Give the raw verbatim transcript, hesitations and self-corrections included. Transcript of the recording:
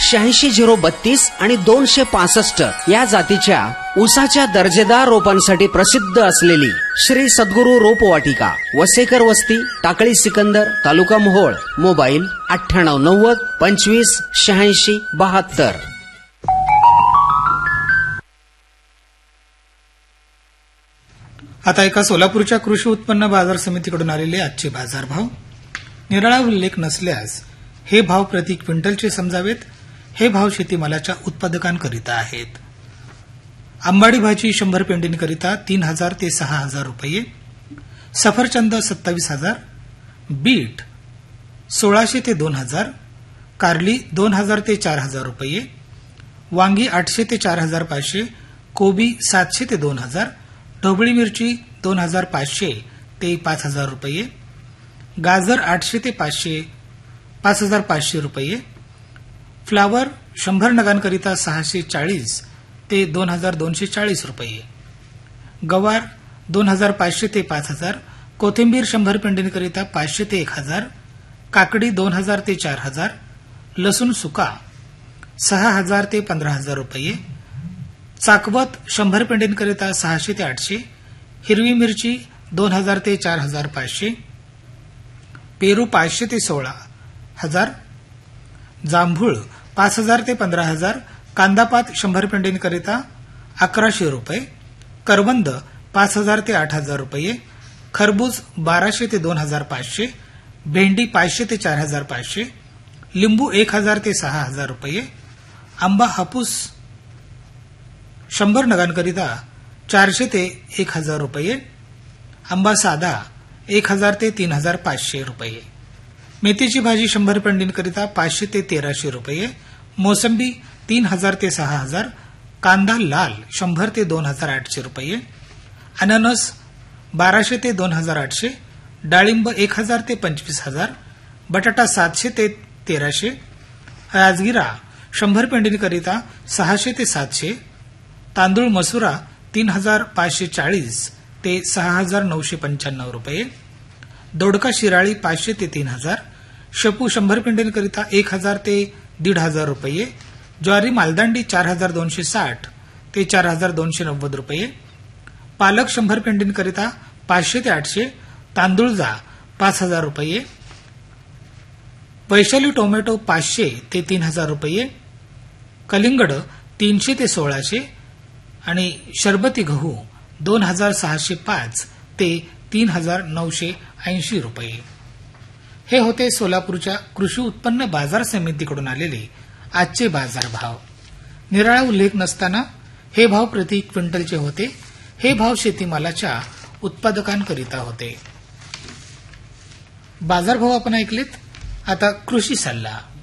शहाऐंशी झिरो बत्तीस आणि दोनशे पासष्ट या जातीच्या ऊसाच्या दर्जेदार रोपांसाठी प्रसिद्ध असलेली श्री सद्गुरू रोपवाटिका, वसेकर वस्ती, टाकळी सिकंदर, तालुका मोहोळ. मोबाईल अठ्ठ्याण्णव नव्वद पंचवीस शहाऐंशी बहात्तर. आता एका सोलापूरच्या कृषी उत्पन्न बाजार समितीकडून आलेले आजचे बाजारभाव. निराळा उल्लेख नसल्यास हे भाव प्रति क्विंटलचे समजावेत. हे भाव शेतीमालाच्या उत्पादकांकरिता आहेत. आंबाडी भाजी शंभर पेंडींकरिता तीन हजार ते सहा हजार रुपये, सफरचंद सत्तावीस हजार, बीट सोळाशे ते दोन हजार, कारली दोन हजार ते चार हजार रुपये, वांगी आठशे ते चार हजार पाचशे, कोबी सातशे ते दोन हजार, ढोबळी मिरची दोन हजार पाचशे ते पाच हजार रुपये, गाजर आठशे ते पाचशे पाच हजार पाचशे रुपये, फ्लावर शंभर नगांकरिता सहाशे चाळीस ते दोन हजार दोनशे चाळीस रुपये, गवार दोन हजार पाचशे ते पाच हजार, कोथिंबीर शंभर पेंडींकरिता पाचशे ते एक हजार, काकडी दोन हजार ते चार हजार, लसूण सुका सहा हजार ते पंधरा हजार रुपये, चाकवत शंभर पेंडींकरिता सहाशे ते आठशे, हिरवी मिरची दोन हजार ते चार हजार पाचशे, पेरू पाचशे ते सोळा हजार, जांभूळ पाच हजार ते पंधरा हजार, कांदापात शंभर पेंडींकरिता अकराशे रुपये, करवंद पाच हजार ते आठ हजार रुपये, खरबूज बाराशे ते दोन हजार पाचशे, भेंडी पाचशे ते चार हजार पाचशे, लिंबू एक हजार ते सहा हजार रुपये, आंबा हापूस शंभर नगांकरिता चारशे ते एक हजार रुपये, आंबा साधा एक हजार ते तीन हजार पाचशे रुपये, मेथीची भाजी शंभर पेंडींकरिता पाचशे ते तेराशे रुपये, मोसंबी तीन हजार ते सहा हजार, कांदा लाल शंभर ते दोन हजार आठशे रुपये, अननस बाराशे ते दोन हजार आठशे, डाळिंब एक हजार ते पंचवीस हजार, बटाटा सातशे ते तेराशे, राजगिरा शंभर पेंडींकरिता सहाशे ते सातशे, तांदूळ मसुरा तीन हजार पाचशे चाळीस ते सहा हजार नऊशे पंच्याण्णव रुपये, दोडका शिराळी पाचशे ते तीन हजार, शेपू शंभर पेंडींकरिता एक हजार ते दीड हजार रुपये, ज्वारी मालदांडी चार हजार दोनशे साठ ते चार हजार दोनशे नव्वद रुपये, पालक शंभर पेंडींकरिता पाचशे ते आठशे, तांदूळजा पाच हजार रुपये, वैशाली टोमॅटो पाचशे ते तीन हजार रुपये, कलिंगड तीनशे ते सोळाशे आणि शरबती गहू दोन हजार सहाशे पाच ते तीन हजार नऊशे ऐंशी रुपये. हे होते सोलापूरच्या कृषी उत्पन्न बाजार समितीकडून आलेले आजचे बाजारभाव. निराळा उल्लेख नसताना हे भाव प्रति क्विंटलचे होते. हे भाव शेतीमालाच्या उत्पादकांकरिता होते. बाजारभाव आपण ऐकलेत. आता कृषी सल्ला.